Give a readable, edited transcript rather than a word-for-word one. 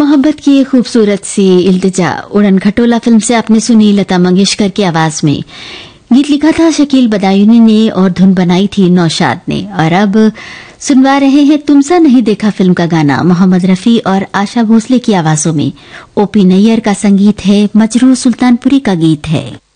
मोहब्बत की ये खूबसूरत सी इल्तिजा उड़न खटोला फिल्म से आपने सुनी लता मंगेशकर की आवाज में। गीत लिखा था शकील बदायूनी ने और धुन बनाई थी नौशाद ने। और अब सुनवा रहे हैं तुमसा नहीं देखा फिल्म का गाना मोहम्मद रफी और आशा भोसले की आवाजों में। ओपी नैयर का संगीत है, मजरूह सुल्तानपुरी का गीत है।